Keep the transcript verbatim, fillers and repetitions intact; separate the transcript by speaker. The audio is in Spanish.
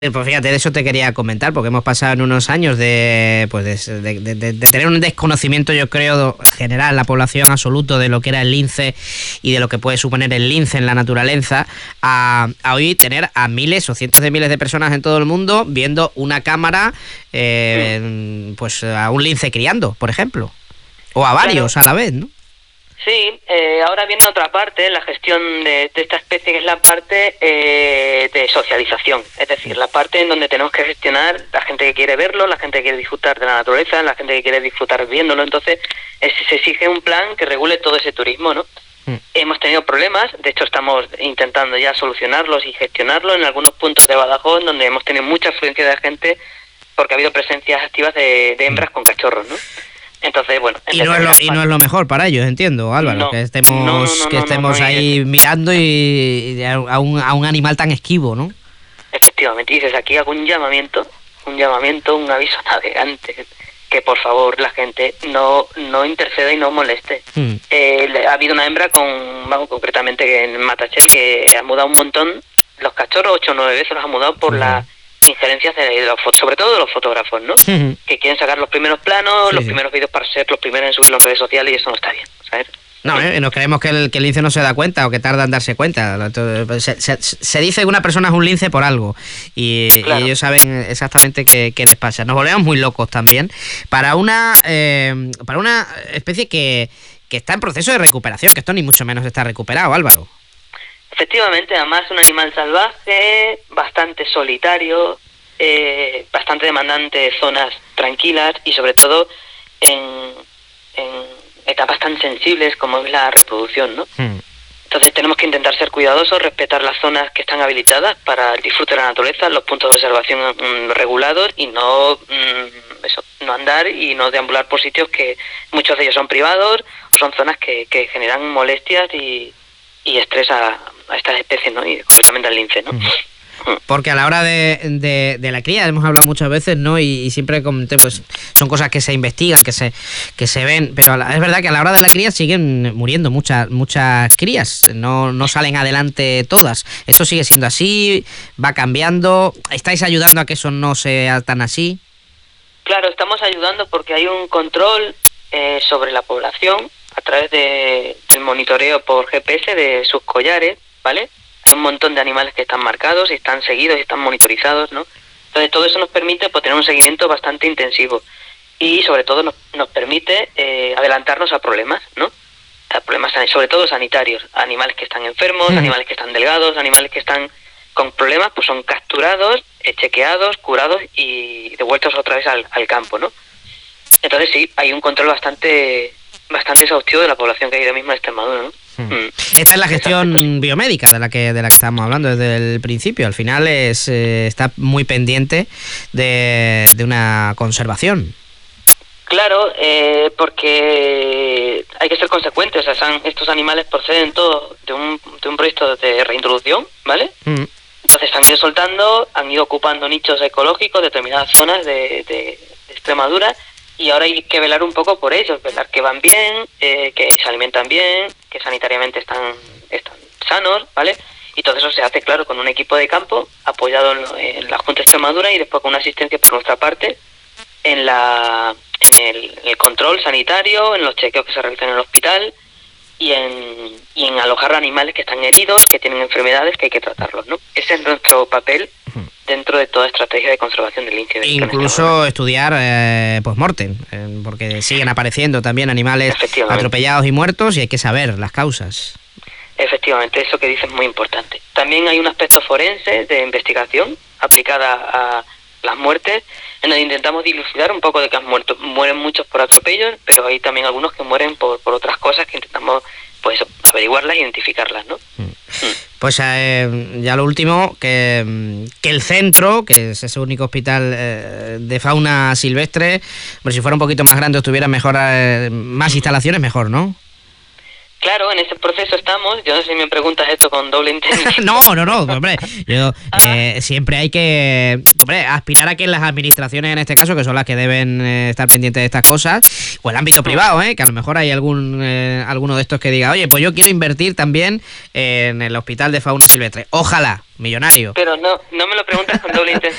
Speaker 1: Pues fíjate, de eso te quería comentar, porque hemos pasado en unos años de, pues de, de, de, de tener un desconocimiento, yo creo, general, la población absoluto de lo que era el lince y de lo que puede suponer el lince en la naturaleza, a, a hoy tener a miles o cientos de miles de personas en todo el mundo viendo una cámara, eh, pues a un lince criando, por ejemplo, o a varios a la vez, ¿no?
Speaker 2: Sí, eh, ahora viene otra parte, la gestión de, de esta especie, que es la parte eh, de socialización, es decir, la parte en donde tenemos que gestionar la gente que quiere verlo, la gente que quiere disfrutar de la naturaleza, la gente que quiere disfrutar viéndolo. Entonces es, se exige un plan que regule todo ese turismo, ¿no? Mm. Hemos tenido problemas, de hecho estamos intentando ya solucionarlos y gestionarlos en algunos puntos de Badajoz, donde hemos tenido mucha afluencia de gente porque ha habido presencias activas de, de hembras con cachorros, ¿no? Entonces, bueno...
Speaker 1: Y no, es lo, y no es lo mejor para ellos, entiendo, Álvaro, no, que estemos, no, no, no, que estemos no, no, ahí no, mirando y, y a, un, a un animal tan esquivo, ¿no?
Speaker 2: Efectivamente, y desde aquí hago un llamamiento, un llamamiento, un aviso navegante, que por favor la gente no no interceda y no moleste. Mm. Eh, ha habido una hembra, con vamos, concretamente en Matachel, que ha mudado un montón, los cachorros, ocho o nueve veces los ha mudado por mm. la... injerencias de los, sobre todo de los fotógrafos, ¿no? Uh-huh. Que quieren sacar los primeros planos, sí, los sí. primeros vídeos para ser los primeros en subirlo en redes sociales, y eso no está bien, ¿sabes?
Speaker 1: No, eh, nos creemos que el, que el lince no se da cuenta o que tarda en darse cuenta. Se, se, se dice que una persona es un lince por algo y, claro. y ellos saben exactamente qué, qué les pasa. Nos volvemos muy locos también para una eh, para una especie que, que está en proceso de recuperación, que esto ni mucho menos está recuperado, Álvaro.
Speaker 2: Efectivamente, además es un animal salvaje, bastante solitario, eh, bastante demandante de zonas tranquilas y sobre todo en, en etapas tan sensibles como es la reproducción, ¿no? Mm. Entonces tenemos que intentar ser cuidadosos, respetar las zonas que están habilitadas para el disfrute de la naturaleza, los puntos de observación mm, regulados y no mm, eso, no andar y no deambular por sitios que muchos de ellos son privados o son zonas que, que generan molestias y, y estrés a a estas especies, ¿no? Y concretamente al lince, ¿no?
Speaker 1: Porque a la hora de, de, de la cría hemos hablado muchas veces, ¿no? Y, y siempre comenté, pues son cosas que se investigan, que se que se ven, pero la, es verdad que a la hora de la cría siguen muriendo muchas muchas crías, no no salen adelante todas. Esto sigue siendo así, va cambiando. ¿Estáis ayudando a que eso no sea tan así?
Speaker 2: Claro, estamos ayudando porque hay un control eh, sobre la población a través de, del monitoreo por G P S de sus collares, ¿vale? Hay un montón de animales que están marcados y están seguidos y están monitorizados, ¿no? Entonces todo eso nos permite pues, tener un seguimiento bastante intensivo y sobre todo nos, nos permite eh, adelantarnos a problemas, ¿no? A problemas sobre todo sanitarios, animales que están enfermos, mm. animales que están delgados, animales que están con problemas, pues son capturados, eh, chequeados, curados y devueltos otra vez al, al campo, ¿no? Entonces sí, hay un control bastante bastante exhaustivo de la población que hay ahora mismo en Extremadura, ¿no?
Speaker 1: Hmm. Esta es la gestión Exacto. biomédica de la que de la que estamos hablando desde el principio. Al final es eh, está muy pendiente de, de una conservación.
Speaker 2: Claro, eh, porque hay que ser consecuentes. O sea, son, estos animales proceden todos de un, de un proyecto de reintroducción, ¿vale? Hmm. Entonces han ido soltando, han ido ocupando nichos ecológicos, determinadas zonas de, de, de Extremadura. Y ahora hay que velar un poco por ellos, velar que van bien, eh, que se alimentan bien, que sanitariamente están, están sanos, ¿vale? Y todo eso se hace, claro, con un equipo de campo apoyado en, en la Junta de Extremadura y después con una asistencia por nuestra parte en la en el, en el control sanitario, en los chequeos que se realizan en el hospital y en, y en alojar animales que están heridos, que tienen enfermedades, que hay que tratarlos, ¿no? Ese es nuestro papel dentro de toda estrategia de conservación del lince.
Speaker 1: Incluso estudiar eh, post-mortem, eh, porque siguen apareciendo también animales atropellados y muertos y hay que saber las causas.
Speaker 2: Efectivamente, eso que dices es muy importante. También hay un aspecto forense de investigación aplicada a las muertes, en donde intentamos dilucidar un poco de que han muerto. Mueren muchos por atropellos, pero hay también algunos que mueren por, por otras cosas que intentamos pues averiguarlas e identificarlas, ¿no? Mm.
Speaker 1: Mm. Pues eh, ya lo último, que, que el centro, que es ese único hospital eh, de fauna silvestre, pues si fuera un poquito más grande o tuviera mejor, eh, más instalaciones, mejor, ¿no?
Speaker 2: Claro, en ese proceso estamos. Yo no sé si me preguntas esto con doble intención.
Speaker 1: no, no, no, hombre. Yo, eh, siempre hay que hombre, aspirar a que las administraciones, en este caso, que son las que deben eh, estar pendientes de estas cosas, o el ámbito privado, ¿eh? Que a lo mejor hay algún eh, alguno de estos que diga, oye, pues yo quiero invertir también en el Hospital de Fauna Silvestre. Ojalá, millonario.
Speaker 2: Pero no, no me lo preguntas con doble intención.